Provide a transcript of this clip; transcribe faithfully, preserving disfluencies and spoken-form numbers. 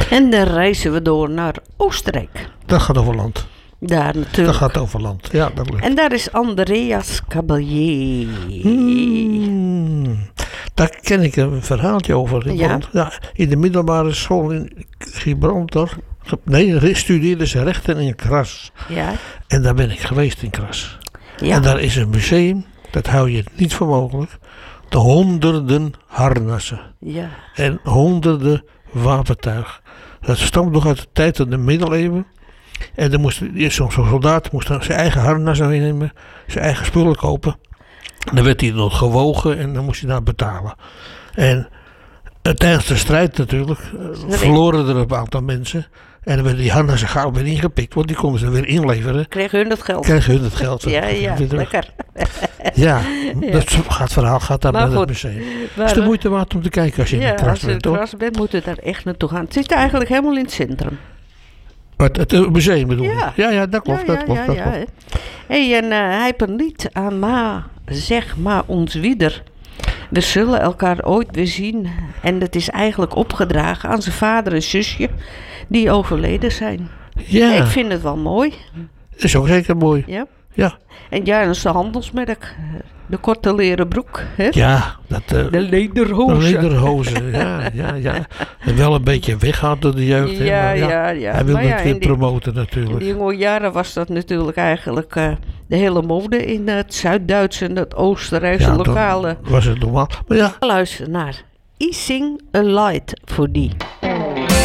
En dan reizen we door naar Oostenrijk. Dat gaat over land. Daar natuurlijk. Dat gaat over land. Ja, dat lukt. En daar is Andreas Caballé. Hmm, daar ken ik een verhaaltje over. Ja? Want, ja, in de middelbare school in Gibraltar. Nee, studeerde ze rechten in Kras. Ja. En daar ben ik geweest in Kras. Ja. En daar is een museum. Dat hou je niet voor mogelijk. De honderden harnassen. Ja. En honderden wapentuig. Dat stamt nog uit de tijd van de middeleeuwen. En dan moest zo'n soldaat moest dan zijn eigen harnas meenemen, zijn eigen spullen kopen. En dan werd hij nog gewogen en dan moest hij daar betalen. En uh, tijdens de strijd natuurlijk uh, verloren er een aantal mensen. En dan werden die harnassen gauw weer ingepikt, want die konden ze weer inleveren. Kregen hun dat geld? Kregen hun het geld. Ja, ja, lekker. Ja, ja, dat gaat, verhaal gaat daar naar het museum. Het is de moeite waard om te kijken als je ja, in Kras bent. Ja, als je in Kras bent, moet je daar echt naartoe gaan. Het zit eigenlijk helemaal in het centrum. Het, het museum bedoel je? Ja. ja, ja, dat klopt. Ja, dat ja, klopt, ja, dat ja, klopt. Hey, en uh, hij heeft een lied aan Ma, zeg maar ons wieder. We zullen elkaar ooit weer zien. En dat is eigenlijk opgedragen aan zijn vader en zusje die overleden zijn. Ja. Ik vind het wel mooi. Dat is ook zeker mooi. Ja. Ja. En ja, dat is de handelsmerk. De korte leren broek. Hè? Ja, dat, uh, de lederhozen. De lederhozen, ja, ja, ja. En wel een beetje weggehaald door de jeugd. Ja, hè, maar ja, ja, ja. Hij wil maar het ja, weer in die, promoten natuurlijk. In die jonge jaren was dat natuurlijk eigenlijk uh, de hele mode in het Zuid-Duits en het Oostenrijkse ja, lokale. was het normaal. Maar ja. Luister naar I Sing a Light voor die.